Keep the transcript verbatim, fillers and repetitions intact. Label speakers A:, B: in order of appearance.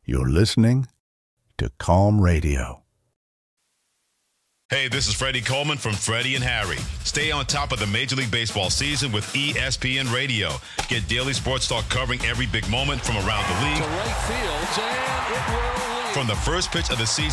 A: You're listening to Calm Radio.
B: Hey, this is Freddie Coleman from Freddie and Harry. Stay on top of the Major League Baseball season with E S P N Radio. Get daily sports talk covering every big moment from around the league.
C: To right field, and it will leave.
B: From the first pitch of the season